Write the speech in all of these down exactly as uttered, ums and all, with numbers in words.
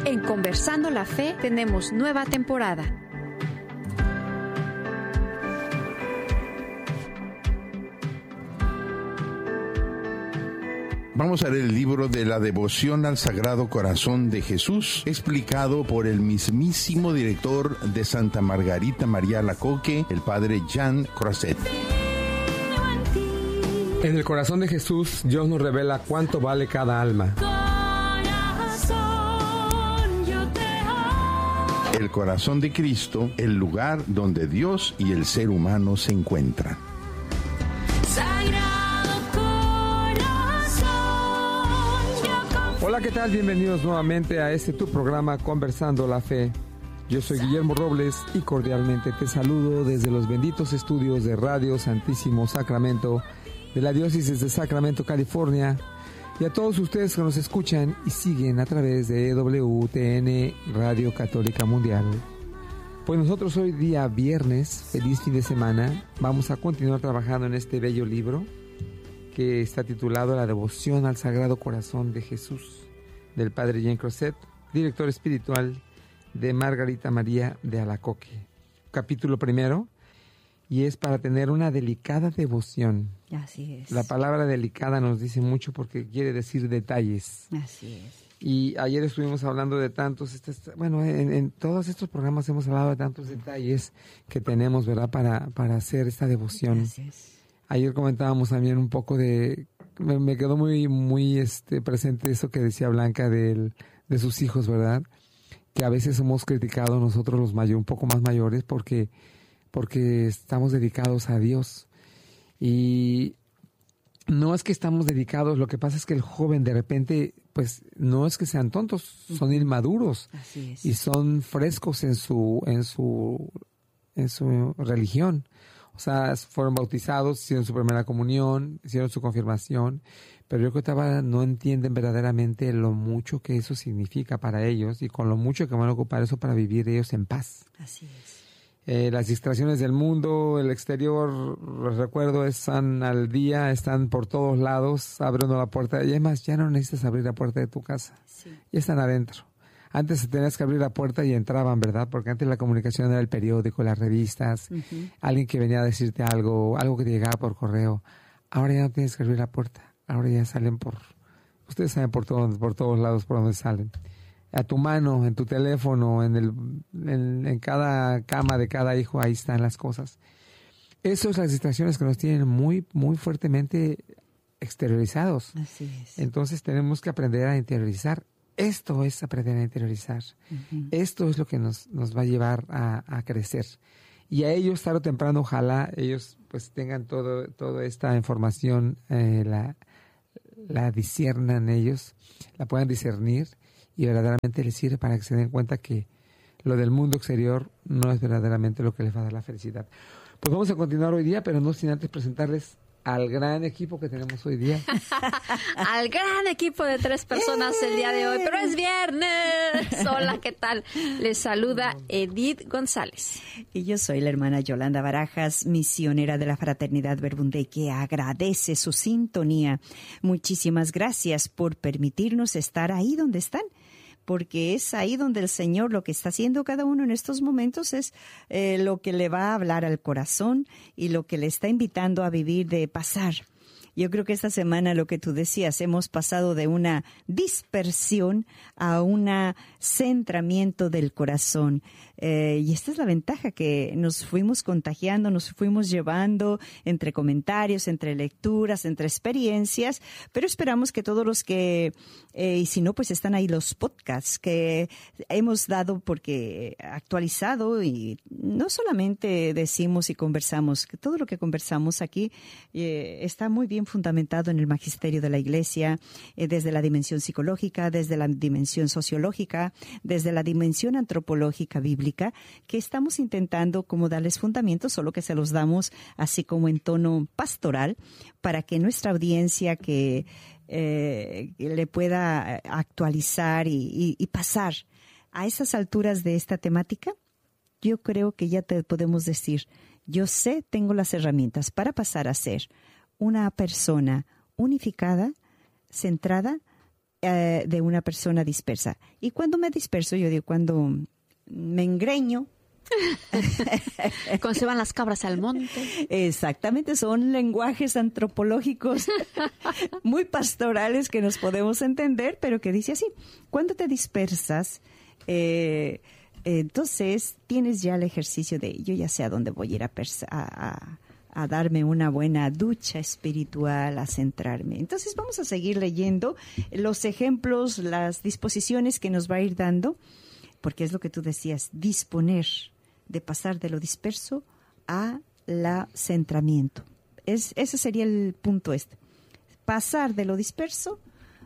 En Conversando la Fe tenemos nueva temporada. Vamos a leer el libro de la devoción al Sagrado Corazón de Jesús, explicado por el mismísimo director de Santa Margarita María Alacoque, el padre Jean Croiset. En el corazón de Jesús, Dios nos revela cuánto vale cada alma. El corazón de Cristo, el lugar donde Dios y el ser humano se encuentran. Hola, ¿qué tal? Bienvenidos nuevamente a este tu programa Conversando la Fe. Yo soy Guillermo Robles y cordialmente te saludo desde los benditos estudios de Radio Santísimo Sacramento de la Diócesis de Sacramento, California, y a todos ustedes que nos escuchan y siguen a través de W T N Radio Católica Mundial. Pues nosotros hoy día viernes, feliz fin de semana, vamos a continuar trabajando en este bello libro que está titulado La devoción al Sagrado Corazón de Jesús, del padre Jean Croiset, director espiritual de Margarita María de Alacoque. Capítulo primero, y es para tener una delicada devoción. Así es. La palabra delicada nos dice mucho porque quiere decir detalles. Así es. Y ayer estuvimos hablando de tantos, este, bueno, en, en todos estos programas hemos hablado de tantos detalles que tenemos, ¿verdad?, para, para hacer esta devoción. Así es. Ayer comentábamos también un poco de, me, me quedó muy, muy este, presente eso que decía Blanca del, de sus hijos, ¿verdad? Que a veces somos criticados nosotros los mayores, un poco más mayores, porque, porque estamos dedicados a Dios. Y no es que estamos dedicados, lo que pasa es que el joven de repente, pues no es que sean tontos, son inmaduros. Así es. Y son frescos en su, en su, en su religión. O sea, fueron bautizados, hicieron su primera comunión, hicieron su confirmación, pero yo creo que todavía no entienden verdaderamente lo mucho que eso significa para ellos y con lo mucho que van a ocupar eso para vivir ellos en paz. Así es. Eh, las distracciones del mundo, el exterior, los recuerdo, están al día, están por todos lados, abre uno la puerta. Y además, ya no necesitas abrir la puerta de tu casa, Sí. ya están adentro. Antes tenías que abrir la puerta y entraban, ¿verdad? Porque antes la comunicación era el periódico, las revistas, uh-huh. alguien que venía a decirte algo, algo que te llegaba por correo. Ahora ya no tienes que abrir la puerta. Ahora ya salen por... Ustedes saben por, todo, por todos lados por donde salen. A tu mano, en tu teléfono, en, el, en, en cada cama de cada hijo, ahí están las cosas. Esas son las distracciones que nos tienen muy, muy fuertemente exteriorizados. Así es. Entonces tenemos que aprender a interiorizar. Esto es aprender a interiorizar. Uh-huh. Esto es lo que nos, nos va a llevar a, a crecer. Y a ellos, tarde o temprano, ojalá ellos pues tengan todo, toda esta información, eh, la, la disciernan ellos, la puedan discernir y verdaderamente les sirve para que se den cuenta que lo del mundo exterior no es verdaderamente lo que les va a dar la felicidad. Pues vamos a continuar hoy día, pero no sin antes presentarles al gran equipo que tenemos hoy día. Al gran equipo de tres personas el día de hoy, pero es viernes. Hola, ¿qué tal? Les saluda Edith González. Y yo soy la hermana Yolanda Barajas, misionera de la Fraternidad Verbunday, que agradece su sintonía. Muchísimas gracias por permitirnos estar ahí donde están, porque es ahí donde el Señor lo que está haciendo cada uno en estos momentos es eh, lo que le va a hablar al corazón y lo que le está invitando a vivir, de pasar. Yo creo que esta semana, lo que tú decías, hemos pasado de una dispersión a un centramiento del corazón. Eh, y esta es la ventaja, que nos fuimos contagiando, nos fuimos llevando entre comentarios, entre lecturas, entre experiencias, pero esperamos que todos los que, eh, y si no, pues están ahí los podcasts que hemos dado, porque actualizado, y no solamente decimos y conversamos, que todo lo que conversamos aquí eh, está muy bien fundamentado en el magisterio de la Iglesia, eh, desde la dimensión psicológica, desde la dimensión sociológica, desde la dimensión antropológica bíblica, que estamos intentando como darles fundamentos, solo que se los damos así como en tono pastoral, para que nuestra audiencia que eh, le pueda actualizar y, y, y pasar a esas alturas de esta temática. Yo creo que ya te podemos decir, yo sé, tengo las herramientas para pasar a ser una persona unificada, centrada eh, de una persona dispersa. Y cuando me disperso, yo digo, cuando me engreño. Cuando se van las cabras al monte. Exactamente, son lenguajes antropológicos muy pastorales que nos podemos entender, pero que dice así: cuando te dispersas, eh, entonces tienes ya el ejercicio de yo ya sé a dónde voy a ir a, persa- a, a, a darme una buena ducha espiritual, a centrarme. Entonces vamos a seguir leyendo los ejemplos, las disposiciones que nos va a ir dando, porque es lo que tú decías, disponer de pasar de lo disperso a la centramiento. Es, ese sería el punto este. Pasar de lo disperso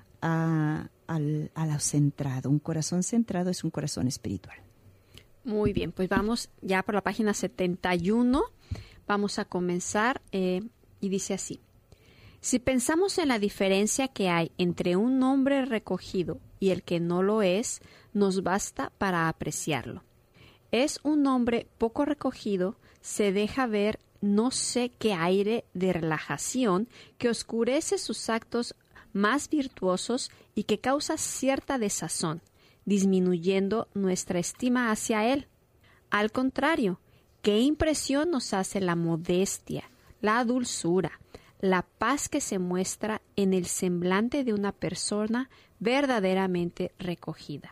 a, al, a lo centrado. Un corazón centrado es un corazón espiritual. Muy bien, pues vamos ya por la página setenta y uno. Vamos a comenzar eh, y dice así. Si pensamos en la diferencia que hay entre un hombre recogido y el que no lo es, nos basta para apreciarlo. Es un hombre poco recogido, se deja ver no sé qué aire de relajación que oscurece sus actos más virtuosos y que causa cierta desazón, disminuyendo nuestra estima hacia él. Al contrario, qué impresión nos hace la modestia, la dulzura, la paz que se muestra en el semblante de una persona verdaderamente recogida.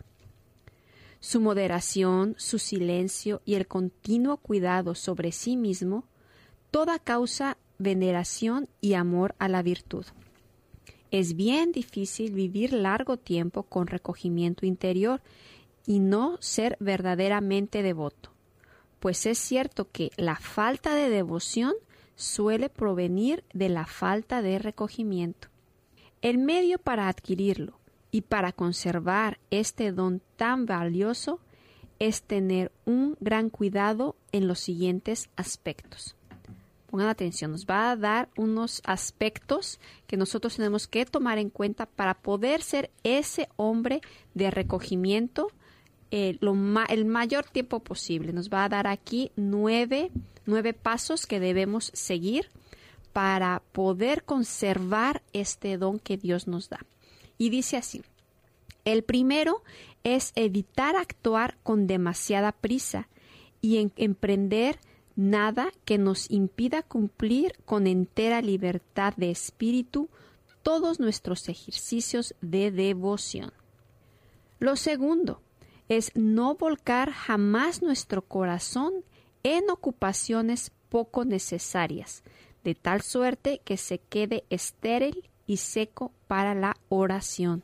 Su moderación, su silencio y el continuo cuidado sobre sí mismo, toda causa veneración y amor a la virtud. Es bien difícil vivir largo tiempo con recogimiento interior y no ser verdaderamente devoto, pues es cierto que la falta de devoción suele provenir de la falta de recogimiento. El medio para adquirirlo y para conservar este don tan valioso es tener un gran cuidado en los siguientes aspectos. Pongan atención, nos va a dar unos aspectos que nosotros tenemos que tomar en cuenta para poder ser ese hombre de recogimiento eh, lo ma- el mayor tiempo posible. Nos va a dar aquí nueve, nueve pasos que debemos seguir para poder conservar este don que Dios nos da. Y dice así, el primero es evitar actuar con demasiada prisa y en, emprender nada que nos impida cumplir con entera libertad de espíritu todos nuestros ejercicios de devoción. Lo segundo es no volcar jamás nuestro corazón en ocupaciones poco necesarias, de tal suerte que se quede estéril y seco para la oración.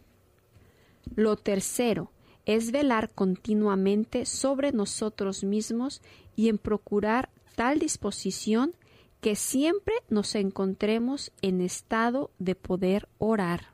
Lo tercero es velar continuamente sobre nosotros mismos y en procurar tal disposición que siempre nos encontremos en estado de poder orar.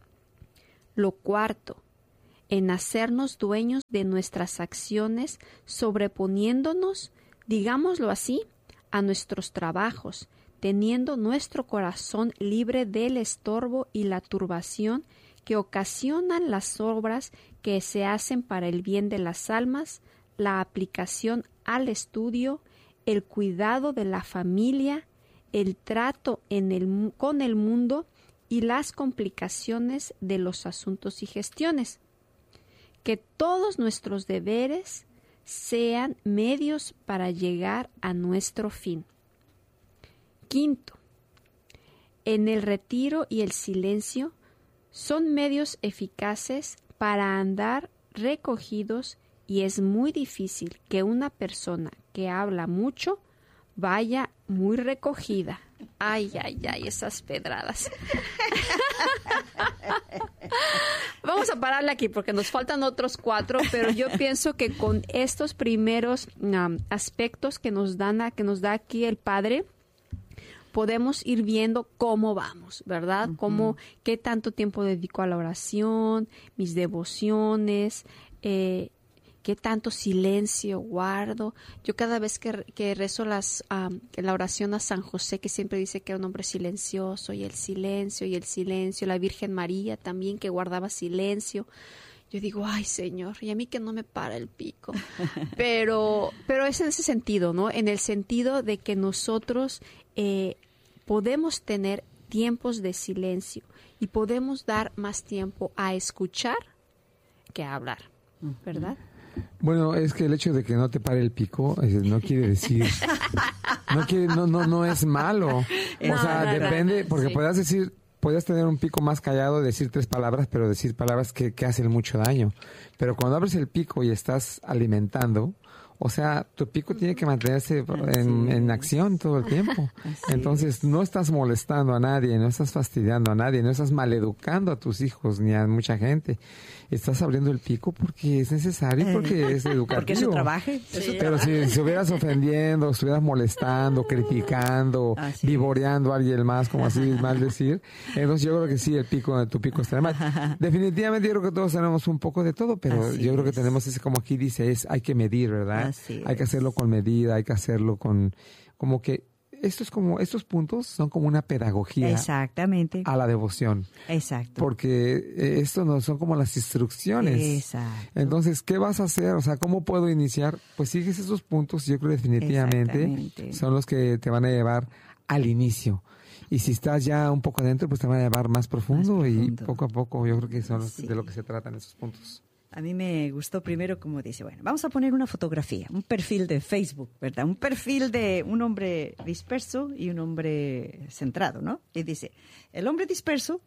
Lo cuarto, en hacernos dueños de nuestras acciones, sobreponiéndonos, digámoslo así, a nuestros trabajos, teniendo nuestro corazón libre del estorbo y la turbación que ocasionan las obras que se hacen para el bien de las almas, la aplicación al estudio, el cuidado de la familia, el trato en el, con el mundo y las complicaciones de los asuntos y gestiones. Que todos nuestros deberes sean medios para llegar a nuestro fin. Quinto, en el retiro y el silencio son medios eficaces para andar recogidos y es muy difícil que una persona que habla mucho vaya muy recogida. Ay, ay, ay, esas pedradas. Vamos a pararle aquí porque nos faltan otros cuatro, pero yo pienso que con estos primeros um, aspectos que nos dan a, que nos da aquí el Padre, podemos ir viendo cómo vamos, ¿verdad? Uh-huh. Cómo, qué tanto tiempo dedico a la oración, mis devociones, eh, qué tanto silencio guardo. Yo cada vez que, que rezo las, um, la oración a San José, que siempre dice que era un hombre silencioso, y el silencio, y el silencio, la Virgen María también que guardaba silencio. Yo digo, ay, Señor, y a mí que no me para el pico. Pero, pero es en ese sentido, ¿no? En el sentido de que nosotros eh, podemos tener tiempos de silencio y podemos dar más tiempo a escuchar que a hablar, ¿verdad? Bueno, es que el hecho de que no te pare el pico eh, no quiere decir, no quiere, no, no, no es malo. O No, sea, no, no, depende, no, porque sí. puedas decir, puedes tener un pico más callado, decir tres palabras, pero decir palabras que, que hacen mucho daño. Pero cuando abres el pico y estás alimentando, o sea, tu pico tiene que mantenerse en, en acción todo el tiempo. Entonces, no estás molestando a nadie, no estás fastidiando a nadie, no estás maleducando a tus hijos ni a mucha gente. Estás abriendo el pico porque es necesario, porque es educativo. Porque es su trabajo. Sí. Pero si estuvieras ofendiendo, estuvieras molestando, criticando, Así vivoreando a alguien más, como así mal decir, entonces yo creo que sí, el pico, tu pico está mal. Definitivamente yo creo que todos tenemos un poco de todo, pero Así yo creo que es. tenemos ese, como aquí dice, es hay que medir, ¿verdad? Así Hay que es. hacerlo con medida, hay que hacerlo con, como que estos como estos puntos son como una pedagogía Exactamente. a la devoción, Exacto. porque eh, esto no son como las instrucciones. Exacto. Entonces, ¿qué vas a hacer? O sea, ¿cómo puedo iniciar? Pues sigues esos puntos, yo creo definitivamente Exactamente. son los que te van a llevar al inicio. Y si estás ya un poco adentro, pues te van a llevar más profundo, Más y profundo. poco a poco yo creo que son los- Sí. de lo que se tratan esos puntos. A mí me gustó primero como dice, bueno, vamos a poner una fotografía, un perfil de Facebook, ¿verdad? Un perfil de un hombre disperso y un hombre centrado, ¿no? Y dice, el hombre disperso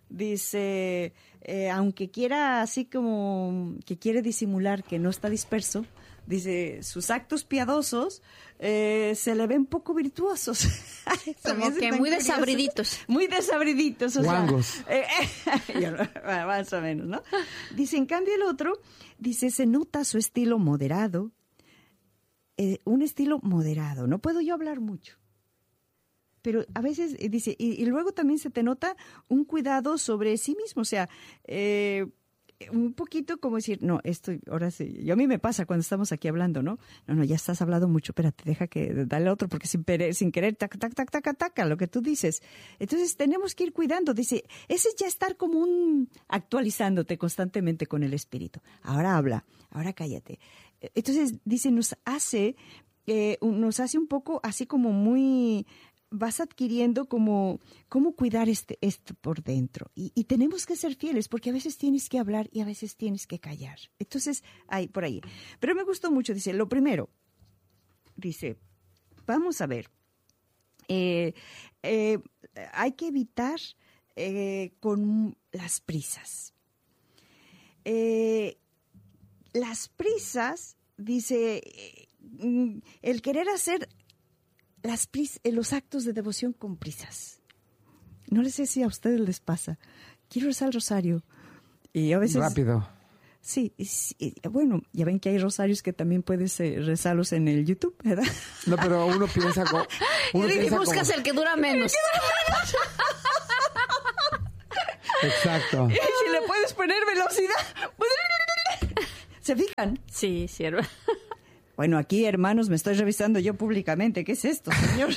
dice, eh, aunque quiera así como que quiere disimular que no está disperso, dice, sus actos piadosos eh, se le ven poco virtuosos. También Como que están muy curiosos. desabriditos. Muy desabriditos. O sea, Guangos. eh, eh, ya lo- más o menos, ¿no? Dice, en cambio el otro, dice, se nota su estilo moderado, eh, un estilo moderado. No puedo yo hablar mucho. Pero a veces, eh, dice, y, y luego también se te nota un cuidado sobre sí mismo. O sea, eh, un poquito como decir, no, esto, ahora sí, y a mí me pasa cuando estamos aquí hablando, ¿no? No, no, ya estás hablando mucho, espérate, deja que, dale a otro, porque sin, pere- sin querer, tac, tac, tac, tac, tac, lo que tú dices. Entonces tenemos que ir cuidando, dice, ese es ya estar como un, actualizándote constantemente con el espíritu. Ahora habla, ahora cállate. Entonces, dice, nos hace, eh, un- nos hace un poco así como muy, vas adquiriendo como cómo cuidar este esto por dentro. Y, y tenemos que ser fieles, porque a veces tienes que hablar y a veces tienes que callar. Entonces, ahí, por ahí. Pero me gustó mucho, dice, lo primero, dice, vamos a ver, eh, eh, hay que evitar eh, con las prisas. Eh, las prisas, dice, eh, mm, el querer hacer las pris- eh, los actos de devoción con prisas. No les sé si a ustedes les pasa. Quiero rezar el rosario. Y a veces... Rápido. Sí, y sí, y, bueno, ya ven que hay rosarios que también puedes eh, rezarlos en el YouTube, ¿verdad? No, pero uno piensa co- uno Y piensa buscas como- el que dura menos. Exacto. Y si le puedes poner velocidad. ¿Se fijan? Sí, cierto. Bueno, aquí, hermanos, me estoy revisando yo públicamente. ¿Qué es esto, señor?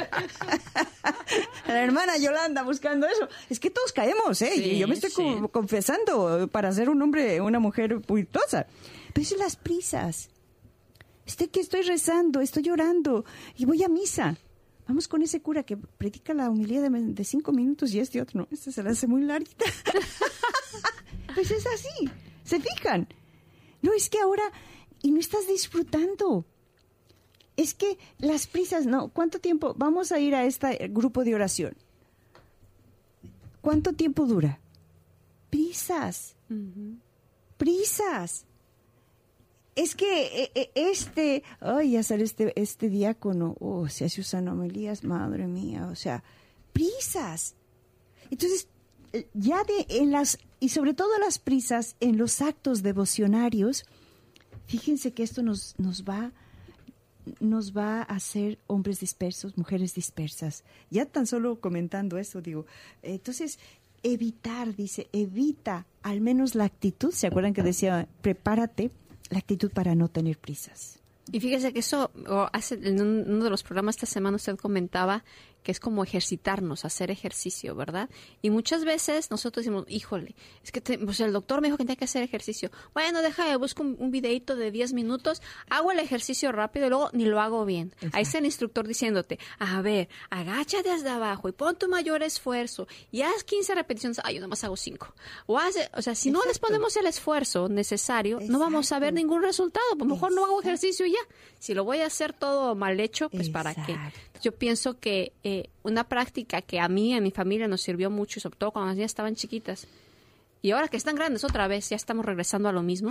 La hermana Yolanda buscando eso. Es que todos caemos, ¿eh? Sí, Y yo me estoy sí. co- confesando para ser un hombre, una mujer virtuosa. Pero es las prisas. Estoy que estoy rezando, estoy llorando y voy a misa. Vamos con ese cura que predica la homilía de, de cinco minutos y este otro no. Este se la hace muy larguita. Pues es así. ¿Se fijan? No, es que ahora... Y no estás disfrutando. Es que las prisas, no, ¿cuánto tiempo? Vamos a ir a este grupo de oración. ¿Cuánto tiempo dura? Prisas. Prisas. Es que eh, eh, este, ay, ya sale este, este diácono, oh, se hace usan homilías, madre mía, o sea, prisas. Entonces, eh, ya de en las, y sobre todo las prisas, en los actos devocionarios, fíjense que esto nos, nos va, nos va a hacer hombres dispersos, mujeres dispersas. Ya tan solo comentando eso, digo, entonces, evitar, dice, evita al menos la actitud, ¿se acuerdan que decía, prepárate, la actitud para no tener prisas? Y fíjese que eso, o hace, en un- uno de los programas esta semana usted comentaba que es como ejercitarnos, hacer ejercicio, ¿verdad? Y muchas veces nosotros decimos, híjole, es que te, pues el doctor me dijo que tenía que hacer ejercicio. Bueno, deja, busco un, un videito de diez minutos, hago el ejercicio rápido y luego ni lo hago bien. Exacto. Ahí está el instructor diciéndote, a ver, agáchate hasta abajo y pon tu mayor esfuerzo y haz quince repeticiones. Ay, yo nomás hago cinco. O, hace, o sea, si Exacto. no les ponemos el esfuerzo necesario, Exacto. no vamos a ver ningún resultado. Pues mejor Exacto. no hago ejercicio y ya. Si lo voy a hacer todo mal hecho, pues Exacto. ¿para qué? Yo pienso que eh, una práctica que a mí, a mi familia nos sirvió mucho, y sobre todo cuando las niñas estaban chiquitas, y ahora que están grandes otra vez, ya estamos regresando a lo mismo,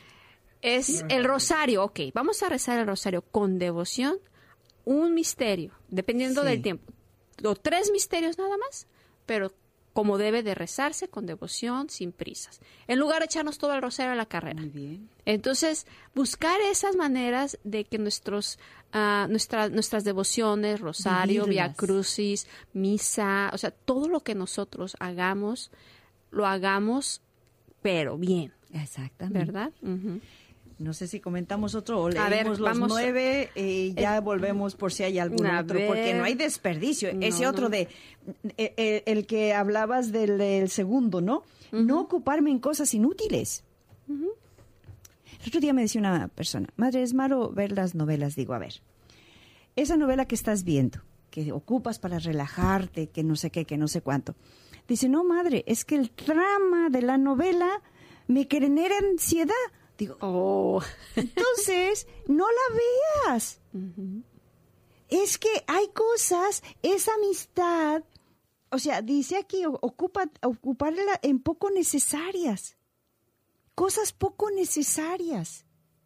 es el rosario. Ok, vamos a rezar el rosario con devoción, un misterio, dependiendo sí. del tiempo. O tres misterios nada más, pero como debe de rezarse, con devoción, sin prisas. En lugar de echarnos todo el rosario a la carrera. Muy bien. Entonces, buscar esas maneras de que nuestros, uh, nuestra, nuestras devociones, rosario, vía crucis, misa, o sea, todo lo que nosotros hagamos, lo hagamos, pero bien. Exactamente. ¿Verdad? Uh-huh. No sé si comentamos otro o leemos ver, los vamos, nueve y ya eh, volvemos por si hay algún otro, ver. Porque no hay desperdicio. No, Ese otro no. de, el, el que hablabas del, del segundo, ¿no? Uh-huh. No ocuparme en cosas inútiles. Uh-huh. El otro día me decía una persona, madre, es malo ver las novelas. Digo, a ver, esa novela que estás viendo, que ocupas para relajarte, que no sé qué, que no sé cuánto. Dice, no, madre, es que el trama de la novela me genera ansiedad. Digo, oh. entonces, no la veas. Uh-huh. Es que hay cosas, esa amistad, o sea, dice aquí, ocupa, ocuparla en poco necesarias. Cosas poco necesarias.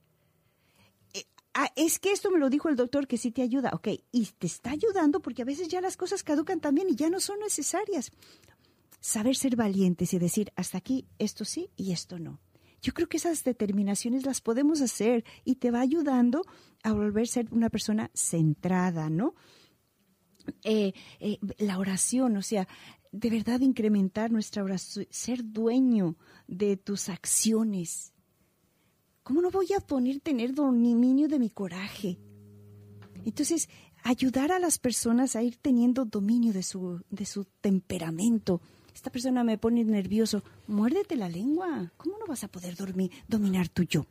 Eh, ah, es que esto me lo dijo el doctor, que sí te ayuda. Ok, y te está ayudando porque a veces ya las cosas caducan también y ya no son necesarias. Saber ser valientes y decir, hasta aquí, esto sí y esto no. Yo creo que esas determinaciones las podemos hacer y te va ayudando a volver a ser una persona centrada, ¿no? Eh, eh, la oración, o sea, de verdad incrementar nuestra oración, ser dueño de tus acciones. ¿Cómo no voy a poner tener dominio de mi coraje? Entonces, ayudar a las personas a ir teniendo dominio de su, de su temperamento. Esta persona me pone nervioso. Muérdete la lengua. ¿Cómo no vas a poder dormir, dominar tu yo?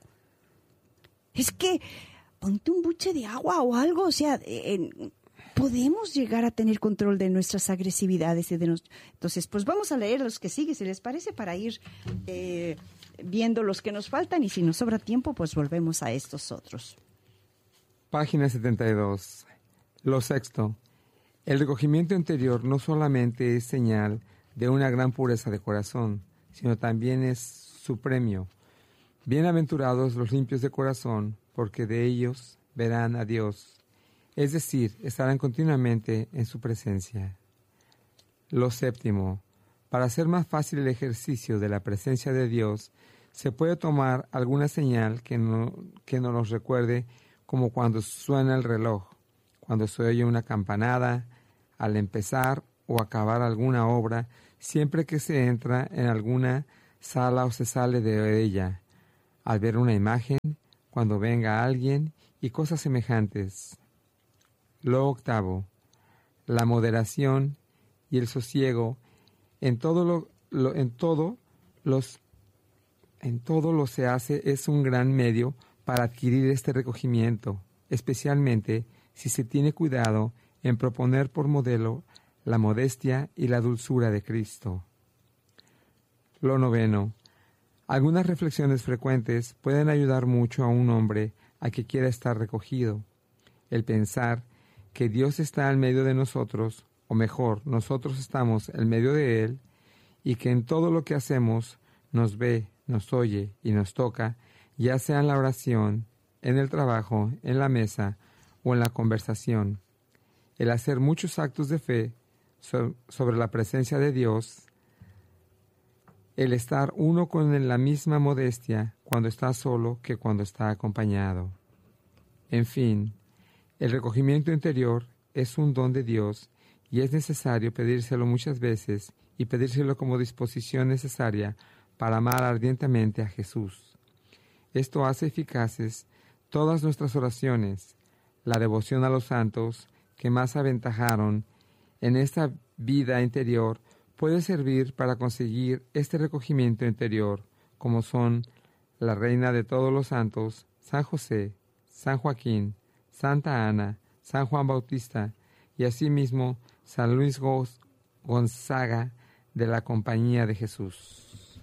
Es que ponte un buche de agua o algo. O sea, eh, podemos llegar a tener control de nuestras agresividades. Y de nos... Entonces, pues vamos a leer los que siguen, si les parece, para ir eh, viendo los que nos faltan. Y si nos sobra tiempo, pues volvemos a estos otros. Página setenta y dos. Lo sexto. El recogimiento interior no solamente es señal de una gran pureza de corazón, sino también es su premio. Bienaventurados los limpios de corazón, porque de ellos verán a Dios, es decir, estarán continuamente en su presencia. Lo séptimo, para hacer más fácil el ejercicio de la presencia de Dios, se puede tomar alguna señal que, no, que nos los recuerde, como cuando suena el reloj, cuando se oye una campanada, al empezar o acabar alguna obra, siempre que se entra en alguna sala o se sale de ella, al ver una imagen, cuando venga alguien y cosas semejantes. Lo octavo, la moderación y el sosiego en todo lo, lo en todo los en todo lo se hace es un gran medio para adquirir este recogimiento, especialmente si se tiene cuidado en proponer por modelo la modestia y la dulzura de Cristo. Lo noveno. Algunas reflexiones frecuentes pueden ayudar mucho a un hombre a que quiera estar recogido. El pensar que Dios está en medio de nosotros, o mejor, nosotros estamos en medio de Él, y que en todo lo que hacemos nos ve, nos oye y nos toca, ya sea en la oración, en el trabajo, en la mesa o en la conversación. El hacer muchos actos de fe sobre la presencia de Dios, el estar uno con la misma modestia cuando está solo que cuando está acompañado. En fin, el recogimiento interior es un don de Dios y es necesario pedírselo muchas veces y pedírselo como disposición necesaria para amar ardientemente a Jesús. Esto hace eficaces todas nuestras oraciones, la devoción a los santos que más aventajaron en esta vida interior puede servir para conseguir este recogimiento interior, como son la Reina de todos los Santos, San José, San Joaquín, Santa Ana, San Juan Bautista y asimismo San Luis Gonzaga de la Compañía de Jesús.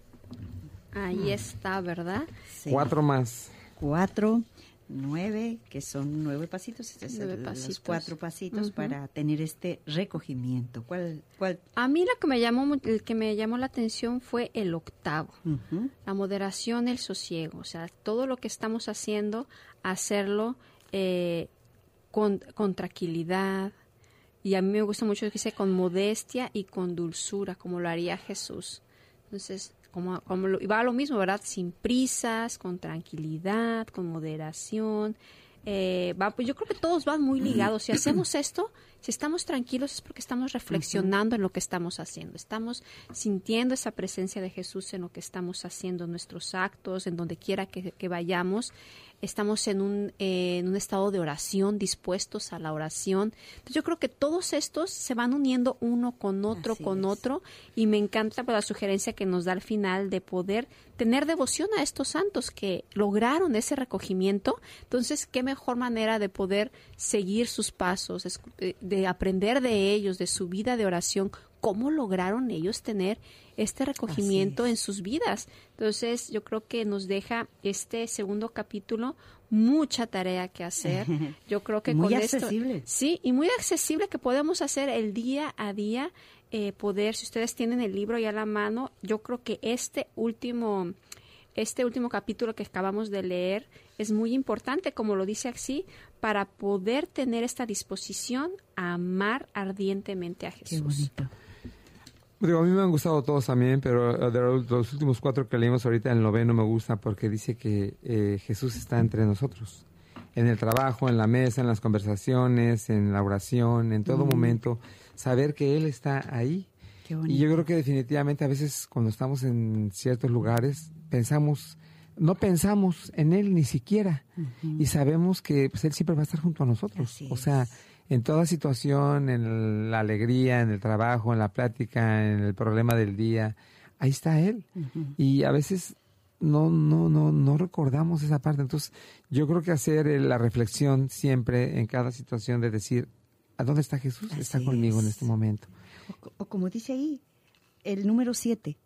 Ahí está, ¿verdad? Sí. Cuatro más. Cuatro, nueve, que son nueve pasitos. Este es Nueve el- pasitos. Los cuatro pasitos Ujú. para tener este recogimiento. ¿Cuál? cuál? A mí lo que me llamó, mu- el que me llamó la atención fue el octavo. Ujú. La moderación, el sosiego, o sea, todo lo que estamos haciendo, hacerlo eh, con, con tranquilidad. Y a mí me gusta mucho que dice con modestia y con dulzura, como lo haría Jesús. Entonces, como, como lo, y va a lo mismo, ¿verdad? Sin prisas, con tranquilidad, con moderación. Eh, va, pues yo creo que todos van muy ligados. Si hacemos esto, si estamos tranquilos es porque estamos reflexionando en lo que estamos haciendo. Estamos sintiendo esa presencia de Jesús en lo que estamos haciendo, en nuestros actos, en donde quiera que, que vayamos. Estamos en un, eh, en un estado de oración, dispuestos a la oración. Entonces yo creo que todos estos se van uniendo uno con otro, Así con es. otro. Y me encanta pues, la sugerencia que nos da al final de poder tener devoción a estos santos que lograron ese recogimiento. Entonces, qué mejor manera de poder seguir sus pasos, escu- eh, de aprender de ellos, de su vida de oración, cómo lograron ellos tener este recogimiento Así es. en sus vidas. Entonces, yo creo que nos deja este segundo capítulo mucha tarea que hacer. Yo creo que Muy con esto- accesible. sí, y muy accesible que podemos hacer el día a día, eh, poder, si ustedes tienen el libro ya a la mano, yo creo que este último, este último capítulo que acabamos de leer es muy importante, como lo dice así, para poder tener esta disposición a amar ardientemente a Qué Jesús. bonito. Digo, a mí me han gustado todos también, pero de los, los últimos cuatro que leímos ahorita, el noveno me gusta porque dice que eh, Jesús está entre nosotros. En el trabajo, en la mesa, en las conversaciones, en la oración, en todo Mm. momento, saber que Él está ahí. Qué bonito. Y yo creo que definitivamente a veces cuando estamos en ciertos lugares, pensamos, no pensamos en Él ni siquiera. Ujú. Y sabemos que pues, Él siempre va a estar junto a nosotros. Así O sea, es. en toda situación, en la alegría, en el trabajo, en la plática, en el problema del día, ahí está Él. Ujú. Y a veces no, no, no, no recordamos esa parte. Entonces, yo creo que hacer eh, la reflexión siempre en cada situación de decir, ¿a dónde está Jesús? Así Está conmigo en es. este momento. O, o como dice ahí, el número siete.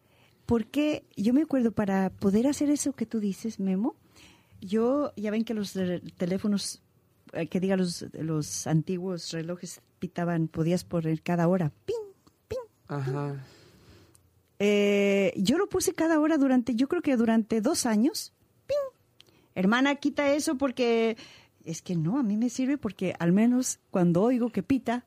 Porque yo me acuerdo, para poder hacer eso que tú dices, Memo, yo, ya ven que los re- teléfonos, eh, que diga los, los antiguos relojes pitaban, podías poner cada hora, ping, ping. Ajá. Eh, yo lo puse cada hora durante, yo creo que durante dos años, ping. Hermana, quita eso porque, es que no, a mí me sirve porque al menos cuando oigo que pita,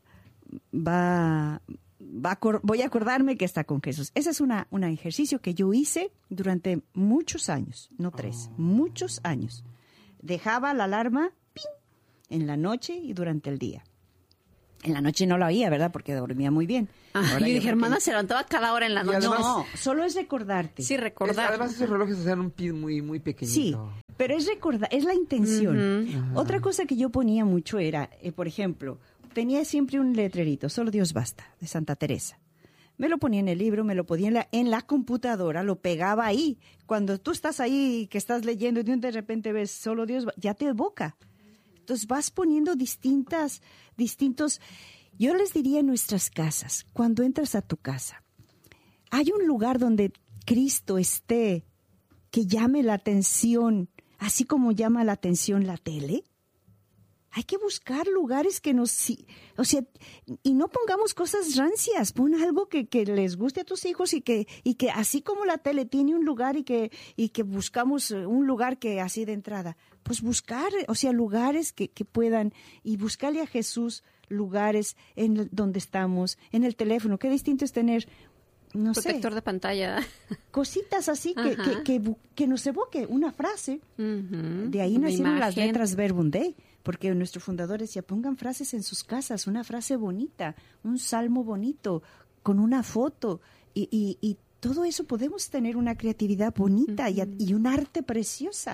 va... Va a acor- voy a acordarme que está con Jesús. Ese es una, un ejercicio que yo hice durante muchos años, no tres, muchos años. Dejaba la alarma ¡ping! En la noche y durante el día. En la noche no la oía, ¿verdad? Porque dormía muy bien. Ah, Ahora yo yo dije, creo que- hermana, se levantaba cada hora en la Y noche. además- No, solo es recordarte. Sí, Es- recordar. además, esos relojes hacían un pin muy, muy pequeñito. Sí, pero es recordar, es la intención. Ujú. Otra cosa que yo ponía mucho era, eh, por ejemplo, tenía siempre un letrerito, Solo Dios Basta, de Santa Teresa. Me lo ponía en el libro, me lo ponía en la, en la computadora, lo pegaba ahí. Cuando tú estás ahí, que estás leyendo y de repente ves Solo Dios, Ba- ya te evoca. Entonces vas poniendo distintas, distintos... Yo les diría en nuestras casas, cuando entras a tu casa, hay un lugar donde Cristo esté que llame la atención, así como llama la atención la tele. Hay que buscar lugares que nos... si- O sea, y no pongamos cosas rancias, pon algo que, que les guste a tus hijos y que, y que así como la tele tiene un lugar y que, y que buscamos eh, un lugar que así de entrada, pues buscar, o sea, lugares que, que puedan, y buscarle a Jesús lugares en el- donde estamos, en el teléfono. Qué distinto es tener, no sé, Protector de pantalla. cositas así que, Ajá. que, que, bu- que nos evoque una frase. Ujú. De ahí Una nacieron las imagen. letras Verbum Dei, porque nuestro fundador decía, pongan frases en sus casas, una frase bonita, un salmo bonito, con una foto, y, y, y todo eso podemos tener una creatividad bonita y, y un arte preciosa.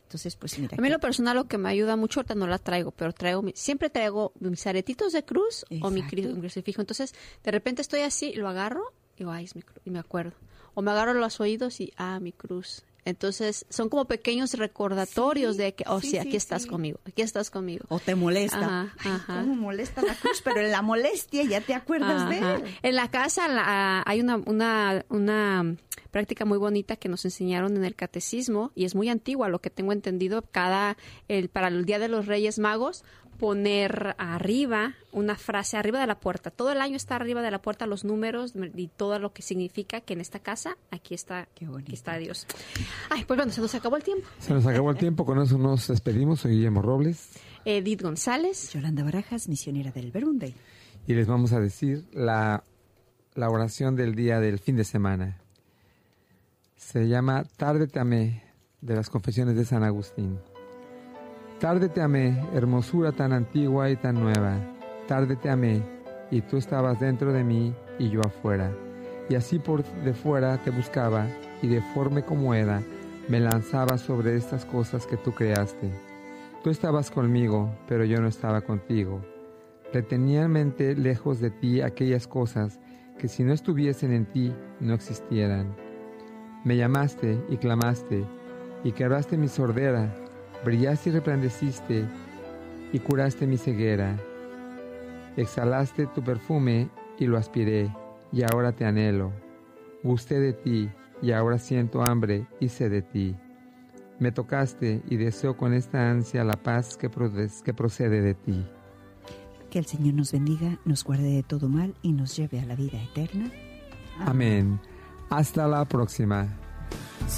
Entonces, pues mira. A mí que... lo personal lo que me ayuda mucho, ahorita no la traigo, pero traigo mi, siempre traigo mis aretitos de cruz Exacto. o mi, cri, mi crucifijo. Entonces, de repente estoy así, lo agarro y digo, ay, es mi cruz, y me acuerdo. O me agarro los oídos y, ah, mi cruz. Entonces, son como pequeños recordatorios sí, de que, oh, sí, sí aquí sí, estás sí. conmigo, aquí estás conmigo. O te molesta. Ajá, Ay, ajá. ¿Cómo molesta la cruz? Pero en la molestia ya te acuerdas ajá. de él. En la casa la, hay una, una, una práctica muy bonita que nos enseñaron en el catecismo y es muy antigua, lo que tengo entendido, cada, el, para el Día de los Reyes Magos, poner arriba una frase arriba de la puerta. Todo el año está arriba de la puerta los números y todo lo que significa que en esta casa aquí está, aquí está Dios. Ay, pues bueno, se nos acabó el tiempo. Se nos acabó el tiempo, con eso nos despedimos. Soy Guillermo Robles. Edith González. Yolanda Barajas, misionera del Verbum Dei. Y les vamos a decir la, la oración del día del fin de semana. Se llama Tarde te amé, de las Confesiones de San Agustín. Tarde te amé, hermosura tan antigua y tan nueva. Tarde te amé, y tú estabas dentro de mí y yo afuera. Y así por de fuera te buscaba, y deforme como era, me lanzaba sobre estas cosas que tú creaste. Tú estabas conmigo, pero yo no estaba contigo. Retenía en mente lejos de ti aquellas cosas que si no estuviesen en ti, no existieran. Me llamaste y clamaste, y quebraste mi sordera, brillaste y resplandeciste, y curaste mi ceguera. Exhalaste tu perfume, y lo aspiré, y ahora te anhelo. Gusté de ti, y ahora siento hambre y sed de ti. Me tocaste, y deseo con esta ansia la paz que, prodes, que procede de ti. Que el Señor nos bendiga, nos guarde de todo mal, y nos lleve a la vida eterna. Amén. Amén. Hasta la próxima.